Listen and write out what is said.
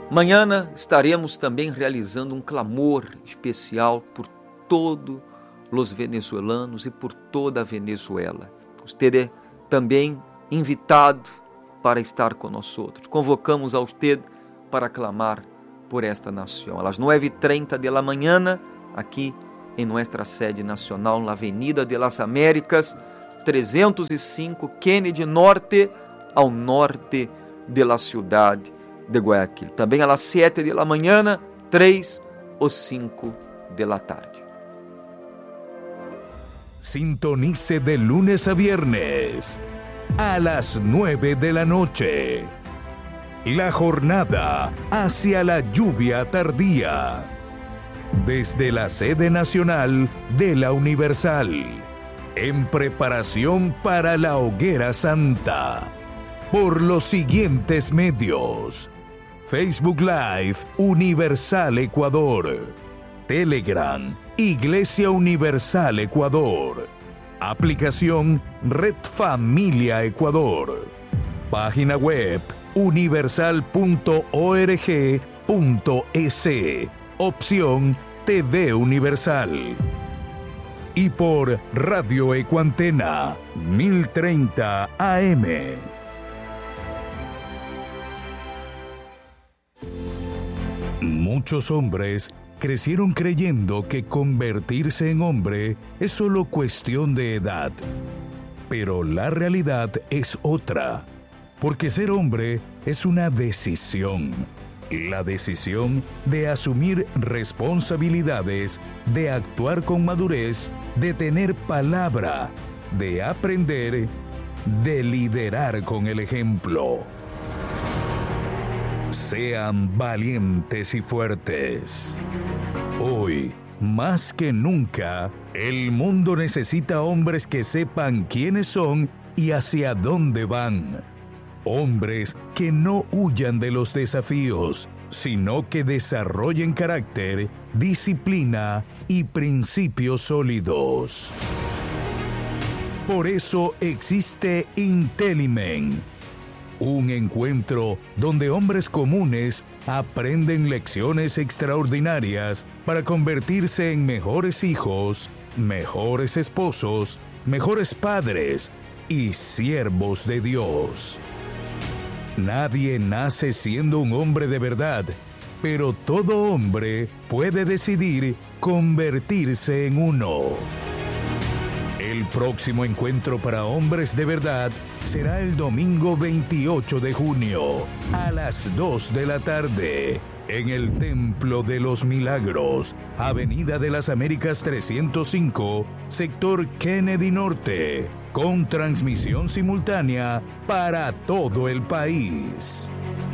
Amanhã estaremos também realizando um clamor especial por todos os venezuelanos e por toda a Venezuela. Você também invitado para estar conosco. Convocamos a você para clamar por esta nação. Às 9h30 da manhã, aqui em nossa sede nacional, na Avenida de las Américas, 305 Kennedy Norte, ao norte da cidade de Guayaquil. Também às 7 da manhã, 3 ou 5 da tarde. Sintonice de lunes a viernes a las 9 de la noche. La jornada hacia la lluvia tardía. Desde la sede nacional de la Universal. En preparación para la Hoguera Santa. Por los siguientes medios: Facebook Live Universal Ecuador, Telegram Iglesia Universal Ecuador, aplicación Red Familia Ecuador, página web universal.org.es, opción TV Universal. Y por Radio Ecuantena 1030 AM. Muchos hombres crecieron creyendo que convertirse en hombre es solo cuestión de edad. Pero la realidad es otra, porque ser hombre es una decisión. La decisión de asumir responsabilidades, de actuar con madurez, de tener palabra, de aprender, de liderar con el ejemplo. Sean valientes y fuertes. Hoy, más que nunca, el mundo necesita hombres que sepan quiénes son y hacia dónde van. Hombres que no huyan de los desafíos, sino que desarrollen carácter, disciplina y principios sólidos. Por eso existe Intelimen, un encuentro donde hombres comunes aprenden lecciones extraordinarias para convertirse en mejores hijos, mejores esposos, mejores padres y siervos de Dios. Nadie nace siendo un hombre de verdad, pero todo hombre puede decidir convertirse en uno. El próximo encuentro para hombres de verdad será el domingo 28 de junio a las 2 de la tarde en el Templo de los Milagros, Avenida de las Américas 305, sector Kennedy Norte, con transmisión simultánea para todo el país.